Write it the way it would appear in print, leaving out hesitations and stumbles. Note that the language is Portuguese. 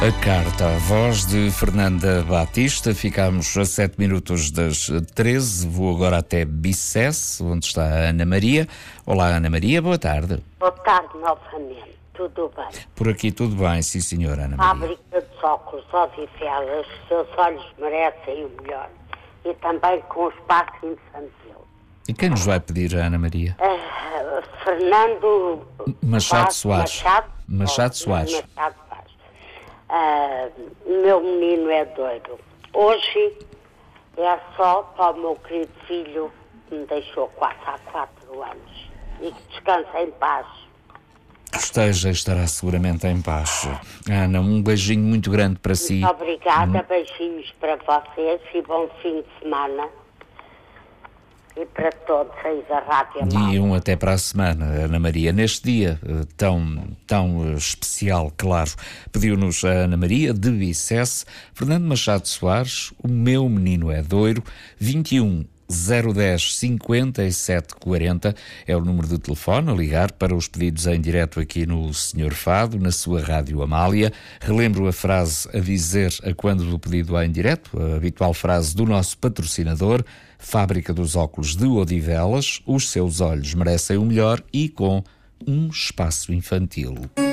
A carta, a voz de Fernanda Batista. Ficámos a 7 minutos das 13. Vou agora até Bicesse, onde está a Ana Maria. Olá, Ana Maria, boa tarde. Boa tarde novamente, tudo bem? Por aqui tudo bem, sim senhora, Ana Maria. Fábrica dos óculos Odivelas, os seus olhos merecem o melhor. E também com o espaço infantil. E quem nos vai pedir, Ana Maria? Fernando Machado Soares. Machado Soares. Meu menino é doido. Hoje é só para o meu querido filho que me deixou há 4 anos. E que descansa em paz. Estará seguramente em paz. Ana, um beijinho muito grande para si. Muito obrigada, beijinhos para vocês e bom fim de semana. E para todos aí da Rádio Amália. E um até para a semana, Ana Maria. Neste dia tão especial, claro, pediu-nos a Ana Maria de Bicesse, Fernando Machado Soares, o meu menino é doiro, 21 010 57 40 é o número de telefone a ligar para os pedidos em direto aqui no Senhor Fado, na sua Rádio Amália. Relembro a frase a dizer a quando do pedido em direto, a habitual frase do nosso patrocinador, Fábrica dos Óculos de Odivelas, os seus olhos merecem o melhor e com um espaço infantil.